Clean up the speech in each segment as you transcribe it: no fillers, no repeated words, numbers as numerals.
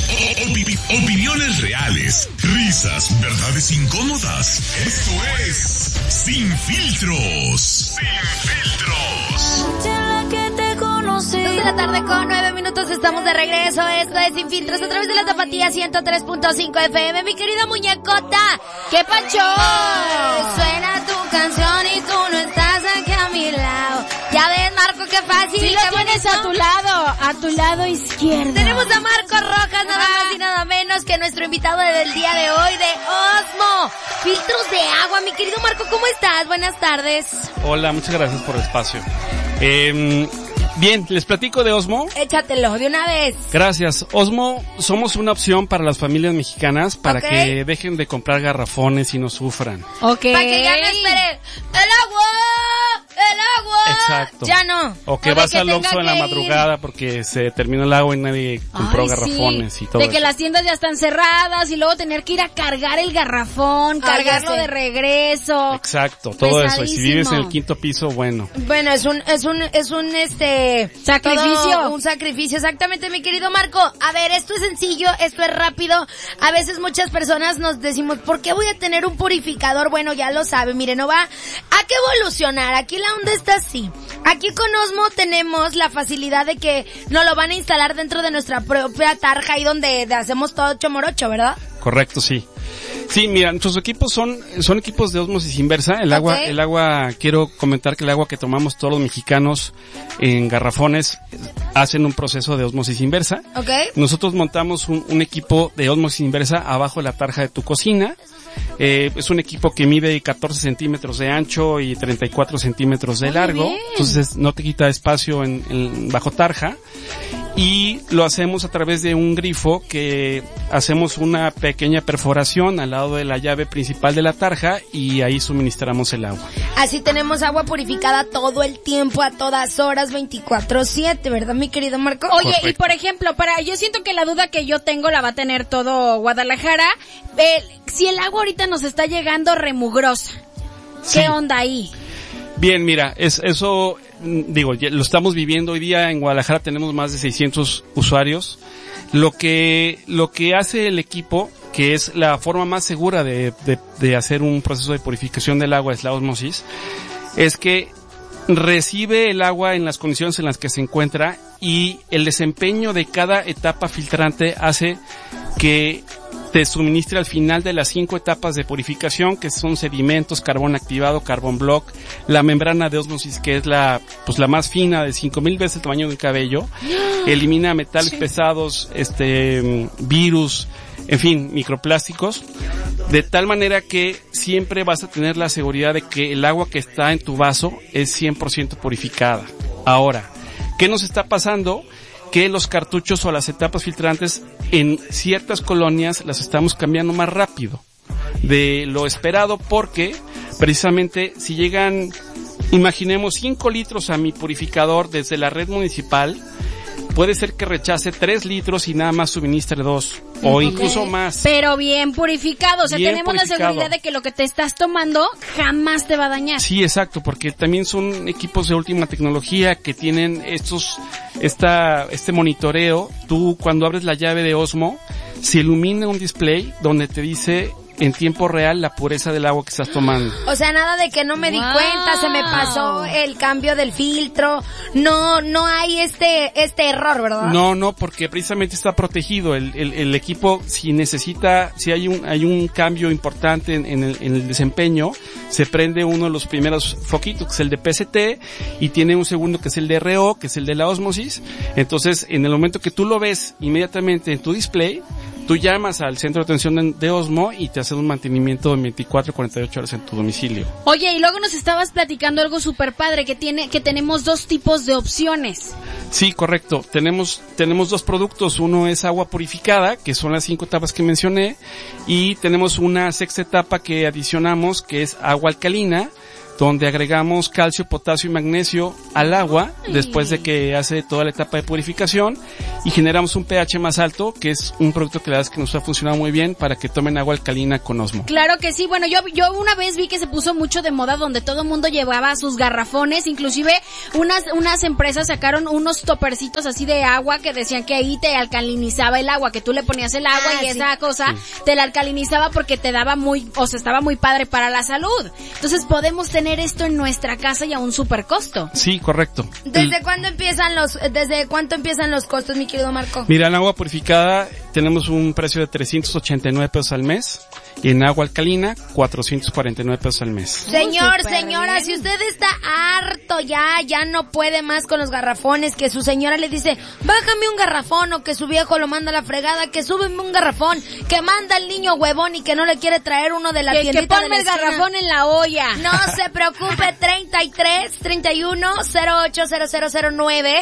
Opiniones reales, risas, verdades incómodas. Esto es Sin Filtros. Sin Filtros. 2 de la tarde con 9 minutos, estamos de regreso. Esto es Sin Filtros a través de la Tapatía 103.5 FM. Mi querida muñecota, ¿qué pacho? Suena tu canción y tú no estás aquí a mi lado. Ya ves, Marco, qué fácil. Sí, lo tienes a tu lado izquierdo. Tenemos a Marco Rojas, nada más y nada menos que nuestro invitado del día de hoy de Osmo Filtros de Agua. Mi querido Marco, ¿cómo estás? Buenas tardes. Hola, muchas gracias por el espacio. Bien, les platico de Osmo. Échatelo de una vez. Gracias. Osmo, somos una opción para las familias mexicanas para que dejen de comprar garrafones y no sufran. Para que ya no esperen el agua. Exacto. Ya no. O que vas al Oxxo en la madrugada porque se terminó el agua y nadie compró garrafones y todo. De que las tiendas ya están cerradas y luego tener que ir a cargar el garrafón, cargarlo de regreso. Exacto, todo eso. Y si vives en el 5º piso, bueno. Bueno, es un sacrificio. Un sacrificio, exactamente, mi querido Marco. A ver, esto es sencillo, esto es rápido. A veces muchas personas nos decimos, ¿por qué voy a tener un purificador? Bueno, ya lo sabe, mire, no va a que evolucionar. Aquí la onda está así. Aquí con Osmo tenemos la facilidad de que nos lo van a instalar dentro de nuestra propia tarja, ahí donde hacemos todo chomorocho, ¿verdad? Correcto, sí. Sí, mira, nuestros equipos son equipos de ósmosis inversa. El agua, quiero comentar que el agua que tomamos todos los mexicanos en garrafones hacen un proceso de ósmosis inversa. Nosotros montamos un equipo de ósmosis inversa abajo de la tarja de tu cocina. Es un equipo que mide 14 centímetros de ancho y 34 centímetros de largo. Entonces no te quita espacio en bajo tarja. Y lo hacemos a través de un grifo que hacemos una pequeña perforación al lado de la llave principal de la tarja y ahí suministramos el agua. Así tenemos agua purificada todo el tiempo, a todas horas, 24/7, ¿verdad, mi querido Marco? Oye, correcto. Y por ejemplo, yo siento que la duda que yo tengo la va a tener todo Guadalajara. Si el agua ahorita nos está llegando remugrosa, ¿qué onda ahí? Bien, mira, eso, digo, lo estamos viviendo hoy día en Guadalajara, tenemos más de 600 usuarios. Lo que hace el equipo, que es la forma más segura de hacer un proceso de purificación del agua, es la ósmosis, es que recibe el agua en las condiciones en las que se encuentra y el desempeño de cada etapa filtrante hace que te suministre al final de las 5 etapas de purificación, que son sedimentos, carbón activado, carbón block, la membrana de ósmosis, que es la más fina, de 5,000 veces el tamaño del cabello, elimina metales pesados, virus, en fin, microplásticos, de tal manera que siempre vas a tener la seguridad de que el agua que está en tu vaso es 100% purificada. Ahora, ¿qué nos está pasando? Que los cartuchos o las etapas filtrantes en ciertas colonias las estamos cambiando más rápido de lo esperado, porque precisamente si llegan, imaginemos 5 litros a mi purificador desde la red municipal, puede ser que rechace 3 litros y nada más suministre 2 o incluso más. Pero bien purificado, o sea, tenemos la seguridad de que lo que te estás tomando jamás te va a dañar. Sí, exacto, porque también son equipos de última tecnología que tienen este monitoreo. Tú cuando abres la llave de Osmo, se ilumina un display donde te dice en tiempo real la pureza del agua que estás tomando. O sea, nada de que no me di cuenta, se me pasó el cambio del filtro. No hay este error, ¿verdad? No, porque precisamente está protegido. El equipo, si hay un cambio importante en el desempeño, se prende uno de los primeros foquitos, que es el de PCT, y tiene un segundo que es el de RO, que es el de la ósmosis. Entonces, en el momento que tú lo ves inmediatamente en tu display, tú llamas al centro de atención de Osmo y te hacen un mantenimiento de 24 a 48 horas en tu domicilio. Oye, y luego nos estabas platicando algo súper padre, que tenemos 2 tipos de opciones. Sí, correcto. Tenemos 2 productos. Uno es agua purificada, que son las 5 etapas que mencioné, y tenemos una 6ª etapa que adicionamos, que es agua alcalina, donde agregamos calcio, potasio y magnesio al agua después de que hace toda la etapa de purificación y generamos un pH más alto, que es un producto que la verdad es que nos ha funcionado muy bien para que tomen agua alcalina con Osmo. Claro que sí. Bueno, yo una vez vi que se puso mucho de moda donde todo el mundo llevaba sus garrafones, inclusive unas empresas sacaron unos topercitos así de agua que decían que ahí te alcalinizaba el agua, que tú le ponías el agua y esa cosa te la alcalinizaba porque te daba estaba muy padre para la salud. Entonces podemos tener esto en nuestra casa y a un super costo. Sí, correcto. ¿Desde cuánto empiezan los costos, mi querido Marco? Mira, en agua purificada tenemos un precio de 389 pesos al mes y en agua alcalina 449 pesos al mes. Señor, señora, si usted está harto ya no puede más con los garrafones, que su señora le dice, bájame un garrafón, o que su viejo lo manda a la fregada, que súbeme un garrafón, que manda al niño huevón y que no le quiere traer uno de la tiendita que ponme de la el garrafón en la olla. No se preocupe, 33 31 08 0009,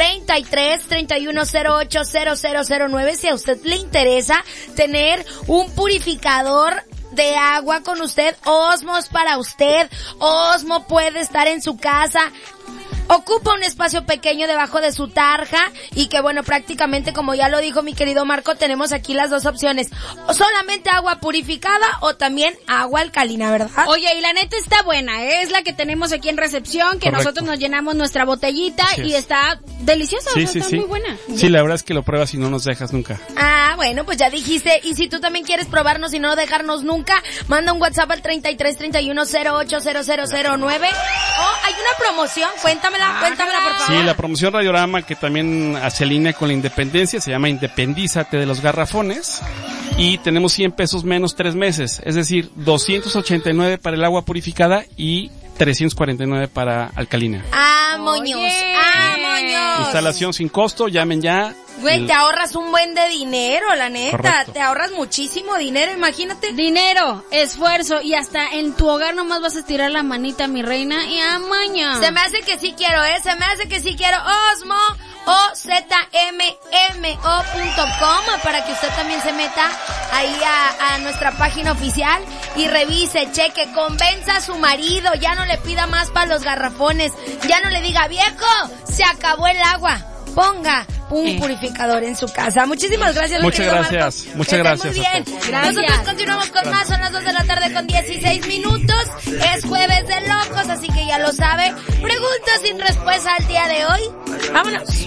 33 31 08 0009, si a usted le interesa tener un purificador de agua con usted, Osmo es para usted. Osmo puede estar en su casa. Ocupa un espacio pequeño debajo de su tarja y que bueno, prácticamente como ya lo dijo mi querido Marco, tenemos aquí las dos opciones. O solamente agua purificada o también agua alcalina, ¿verdad? Oye, y la neta está buena, es la que tenemos aquí en recepción, que nosotros nos llenamos nuestra botellita y está deliciosa, está muy buena. Sí, la verdad es que lo pruebas y no nos dejas nunca. Ah, bueno, pues ya dijiste, y si tú también quieres probarnos y no dejarnos nunca, manda un WhatsApp al 33 31 08 0009 o hay una promoción, cuéntamela por favor. Sí, la promoción Radiorama que también se alinea con la independencia, se llama Independízate de los garrafones y tenemos 100 pesos menos 3 meses, es decir, 289 para el agua purificada y 349 para alcalina. ¡Moños! ¡Moños! Instalación sin costo, llamen ya. Güey, te ahorras un buen de dinero, la neta. Correcto. Te ahorras muchísimo dinero, imagínate. Dinero, esfuerzo y hasta en tu hogar nomás vas a estirar la manita, mi reina, y amaña. Se me hace que sí quiero, se me hace que sí quiero. Osmo, ozmmo.com para que usted también se meta ahí a nuestra página oficial y revise, cheque, convenza a su marido, ya no le pida más para los garrafones, ya no le diga, viejo, se acabó el agua. Ponga un purificador en su casa. Muchísimas gracias. Muchas gracias. Marco. Muchas gracias. Muy bien. Nosotros continuamos con más. Son las 2 de la tarde con 16 minutos. Es jueves de locos, así que ya lo sabe. Preguntas sin respuesta al día de hoy. Vámonos.